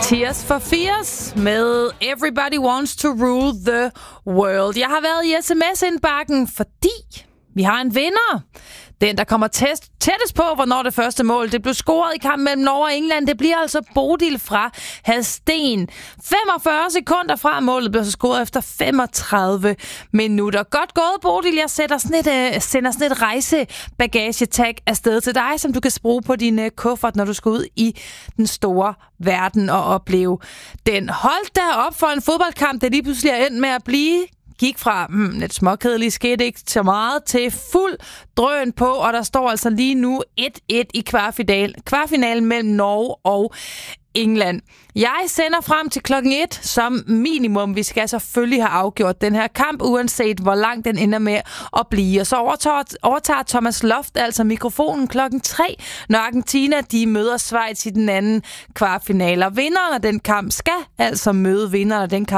Tears for Fears med Everybody Wants to Rule the World. Jeg har været i sms-indbakken, fordi vi har en vinder. Den, der kommer tættest på, hvornår det første mål det blev scoret i kampen mellem Norge og England, det bliver altså Bodil fra Hadsten. 45 sekunder fra målet blev så scoret efter 35 minutter. Godt gået, Bodil. Jeg sender sådan et rejsebagage-tag afsted til dig, som du kan bruge på din kuffert, når du skal ud i den store verden og opleve den. Hold da op for en fodboldkamp, der lige pludselig er endt med at blive. Gik fra lidt småkedeligt, skete ikke så meget, til fuld drøn på, og der står altså lige nu 1-1 i kvartfinalen mellem Norge og England. Jeg sender frem til 1:00 som minimum. Vi skal selvfølgelig have afgjort den her kamp, uanset hvor langt den ender med at blive. Og så overtager Thomas Loft altså mikrofonen 3:00, når Argentina de møder Schweiz i den anden kvartfinale. Og vinderen af den kamp skal altså møde vinderen af den kamp